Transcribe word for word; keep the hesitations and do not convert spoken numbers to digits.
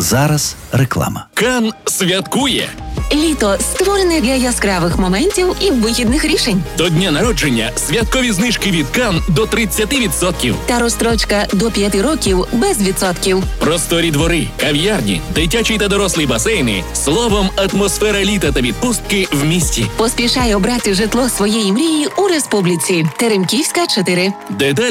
зараз реклама. Кан святкує. Літо створене для яскравих моментів і вигідних рішень. До дня народження святкові знижки від Кан до тридцять відсотків. Та розстрочка до п'яти років без відсотків. Просторі двори, кав'ярні, дитячі та дорослі басейни. Словом, атмосфера літа та відпустки в місті. Поспішай обрати житло своєї мрії у республіці. Теремківська, чотири. Деталі